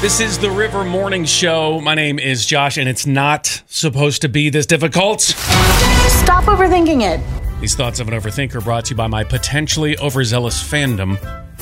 This is the River Morning Show. My name is Josh, and it's not supposed to be this difficult. Stop overthinking it. These thoughts of an overthinker brought to you by my potentially overzealous fandom.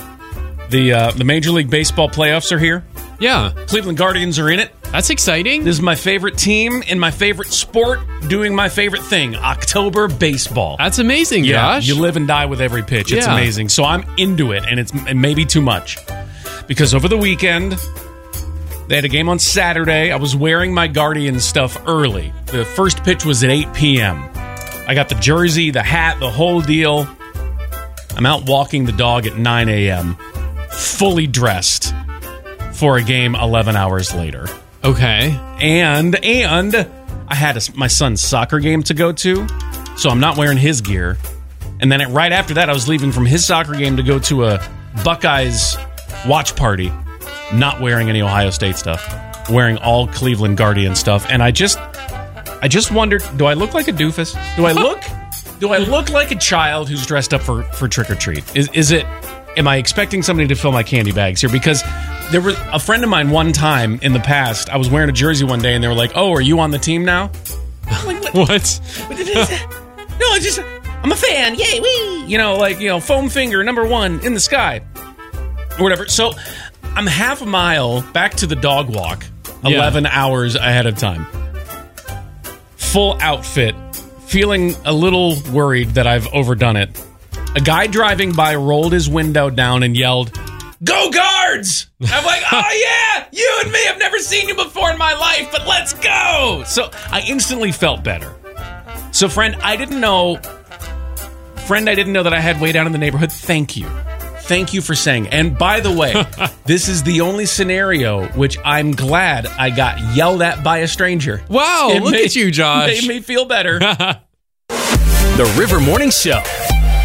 The Major League Baseball playoffs are here. Yeah. Cleveland Guardians are in it. That's exciting. This is my favorite team in my favorite sport doing my favorite thing, October baseball. That's amazing, Yeah, Josh. you live and die with every pitch. It's Yeah. amazing. So I'm into it, and it's maybe too much. Because over the weekend, they had a game on Saturday. I was wearing my Guardians stuff early. The first pitch was at 8 p.m. I got the jersey, the hat, the whole deal. I'm out walking the dog at 9 a.m., fully dressed for a game 11 hours later. Okay. And I had my son's soccer game to go to, so I'm not wearing his gear. And then right after that, I was leaving from his soccer game to go to a Buckeyes watch party, not wearing any Ohio State stuff, wearing all Cleveland Guardian stuff. And I just wondered, do I look like a doofus? Do I look like a child who's dressed up for trick or treat? Am I expecting somebody to fill my candy bags here? Because there was a friend of mine one time in the past, I was wearing a jersey one day and they were like, "Oh, are you on the team now?" I'm like, What? No, I'm a fan. Yay, wee! Foam finger, number 1 in the sky. Or whatever. So I'm half a mile back to the dog walk, 11 hours ahead of time. Full outfit, feeling a little worried that I've overdone it. A guy driving by rolled his window down and yelled, "Go Guards!" I'm like, "Oh yeah, you and me, I've never seen you before in my life, but let's go!" So I instantly felt better. So friend I didn't know that I had way down in the neighborhood. Thank you for saying. And by the way, this is the only scenario which I'm glad I got yelled at by a stranger. Wow, look at you, Josh. Made me feel better. The River Morning Show.